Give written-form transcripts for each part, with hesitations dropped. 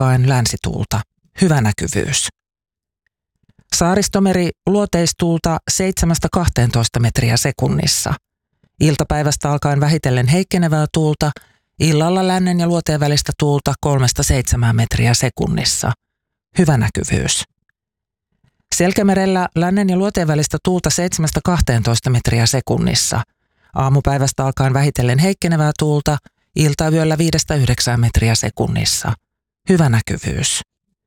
alkaen länsituulta. Hyvä näkyvyys. Saaristomeri luoteistuulta 7-12 metriä sekunnissa. Iltapäivästä alkaen vähitellen heikkenevää tuulta, illalla lännen ja luoteen välistä tuulta 3-7 metriä sekunnissa. Hyvä näkyvyys. Selkämerellä lännen ja luoteen välistä tuulta 7-12 metriä sekunnissa. Aamupäivästä alkaen vähitellen heikkenevää tuulta, iltayöllä 5-9 metriä sekunnissa. Hyvä näkyvyys.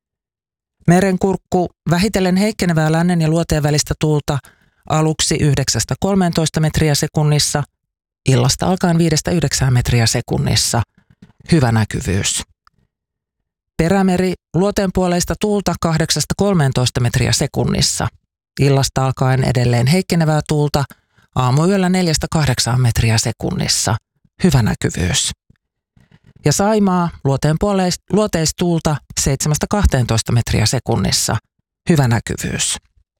Merenkurkku vähitellen heikkenevää lännen ja luoteen välistä tuulta aluksi 9-13 metriä sekunnissa, illasta alkaen 5-9 metriä sekunnissa. Hyvä näkyvyys. Perämeri luoteenpuoleista tuulta 8-13 metriä sekunnissa, illasta alkaen edelleen heikkenevää tuulta aamuyöllä 4-8 metriä sekunnissa. Hyvä näkyvyys. Ja Saimaa luoteistuulta 7-12 metriä sekunnissa. Hyvä näkyvyys.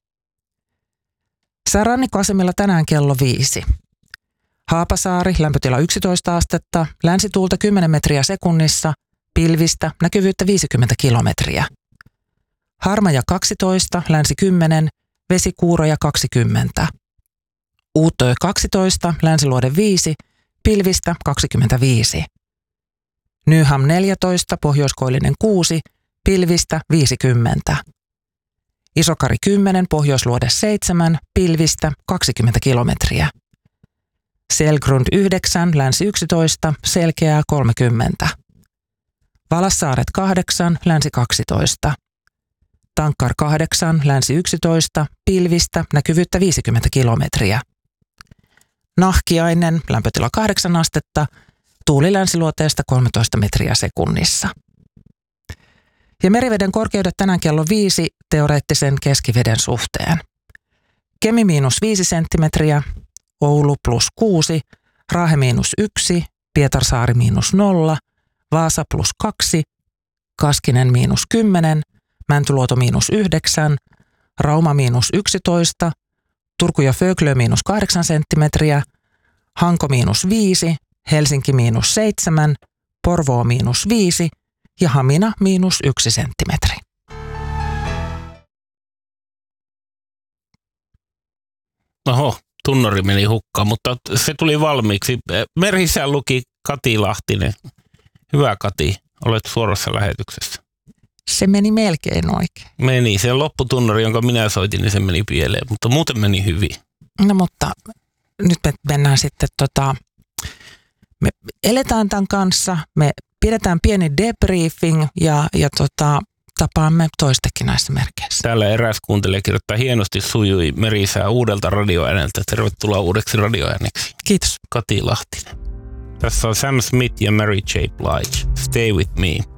Säärannikkoasemilla tänään kello 5. Haapasaari, lämpötila 11 astetta, länsituulta 10 metriä sekunnissa, pilvistä, näkyvyyttä 50 kilometriä. Harmaja 12, länsi 10, vesikuuroja 20. Uuttöö 12, länsiluode 5, pilvistä 25. Nyham 14, pohjoiskoillinen 6, pilvistä 50. Isokari 10, pohjoisluode 7, pilvistä 20 kilometriä. Selgrund 9, länsi 11, selkeää 30. Valassaaret 8, länsi 12. Tankkar 8, länsi 11, pilvistä, näkyvyyttä 50 kilometriä. Nahkiainen, lämpötila 8 astetta, tuuli länsiluoteesta 13 metriä sekunnissa. Ja meriveden korkeudet tänään kello 5 teoreettisen keskiveden suhteen. Kemi -5 senttimetriä, Oulu +6, Raahe -1, Pietarsaari -0, Vaasa +2, Kaskinen -10, Mäntyluoto -9, Rauma -11, Turku ja Föglö -8 senttimetriä, Hanko -5, Helsinki -7, Porvoo -5 ja Hamina -1 senttimetri. Oho, tunnari meni hukkaan, mutta se tuli valmiiksi. Merhisään luki Kati Lahtinen. Hyvä Kati, olet suorassa lähetyksessä. Se meni melkein oikein. Meni, se lopputunnari, jonka minä soitin, niin se meni pieleen, mutta muuten meni hyvin. No mutta nyt me mennään sitten me eletään tämän kanssa, me pidetään pieni debriefing ja tapaamme toistekin näissä merkeissä. Täällä eräs kuuntelija kirjoittaa, hienosti sujui Merisää uudelta radioääneltä. Tervetuloa uudeksi radioääneksi. Kiitos. Kati Lahtinen. Tässä on Sam Smith ja Mary J. Blige. Stay with me.